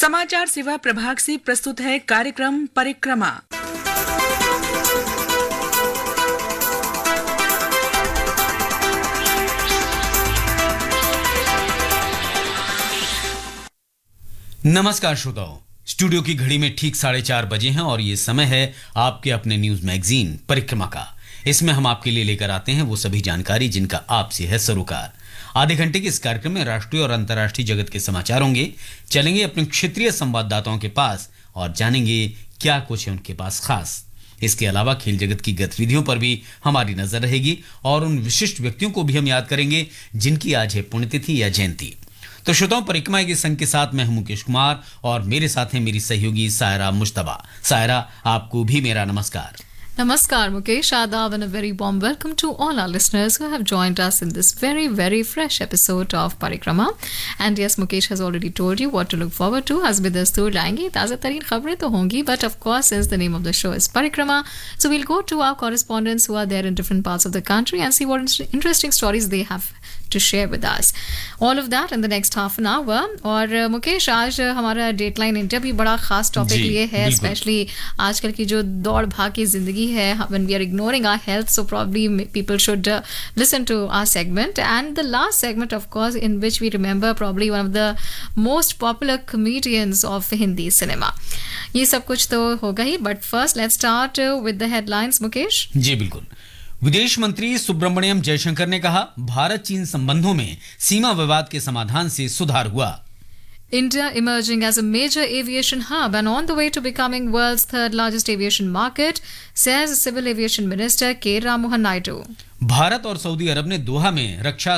समाचार सेवा प्रभाग से प्रस्तुत है कार्यक्रम परिक्रमा। नमस्कार श्रोताओं, स्टूडियो की घड़ी में ठीक 4:30 बजे हैं और ये समय है आपके अपने न्यूज मैगजीन परिक्रमा का। इसमें हम आपके लिए लेकर आते हैं वो सभी जानकारी जिनका आपसे है सरोकार। आधे घंटे के इस कार्यक्रम में राष्ट्रीय और अंतर्राष्ट्रीय जगत के समाचार होंगे। चलेंगे अपने क्षेत्रीय संवाददाताओं के पास और जानेंगे क्या कुछ है उनके पास खास। इसके अलावा खेल जगत की गतिविधियों पर भी हमारी नजर रहेगी और उन विशिष्ट व्यक्तियों को भी हम याद करेंगे जिनकी आज है पुण्यतिथि या जयंती। तो श्रोताओं, परिक्रमा के संग के साथ मैं हूं मुकेश कुमार और मेरे साथ हैं मेरी सहयोगी सायरा मुश्तबा। सायरा, आपको भी मेरा नमस्कार। Namaskar Mukesh, Adab and a very warm welcome to all our listeners who have joined us in this very, very fresh episode of Parikrama. And yes, Mukesh has already told you what to look forward to. आज भी दस्तूर लाएंगे, ताज़ा तरीन खबरें तो होंगी, but of course since the name of the show is Parikrama, so we'll go to our correspondents who are there in different parts of the country and see what interesting stories they have to share with us. All of that in the next half an hour. और मुकेश, आज हमारा dateline India भी बड़ा खास topic लिए है, specially आजकल की जो दौड़ भाग की जिंदगी है, when we are ignoring our health, so probably people should listen to our segment. And the last segment, of course, in which we remember probably one of the most popular comedians of Hindi cinema. ये सब कुछ तो होगा ही, but first let's start with the headlines, Mukesh. जी बिल्कुल। विदेश मंत्री सुब्रमण्यम जयशंकर ने कहा, भारत चीन संबंधों में सीमा विवाद के समाधान से सुधार हुआ। India emerging as a major aviation hub and on the way to becoming world's third largest aviation market, says Civil Aviation Minister K. Ramohan Naidu. Bharat और सऊदी अरब ने दोहा में रक्षा